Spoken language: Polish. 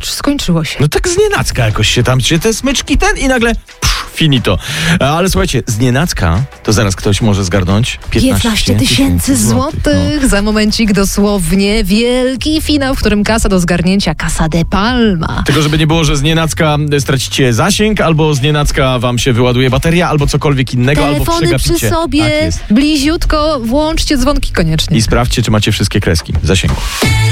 skończyło się. No tak znienacka jakoś się tam, czy te smyczki i nagle finito. Ale słuchajcie, znienacka to zaraz ktoś może zgarnąć 15 000 złotych. No. Za momencik dosłownie wielki finał, w którym kasa do zgarnięcia, Casa de Palma. Tylko żeby nie było, że znienacka stracicie zasięg, albo znienacka wam się wyładuje bateria, albo cokolwiek innego, albo Telefony przegapicie. przy sobie, Tak jest. bliziutko, włączcie dzwonki koniecznie. I sprawdźcie, czy macie wszystkie kreski zasięgu.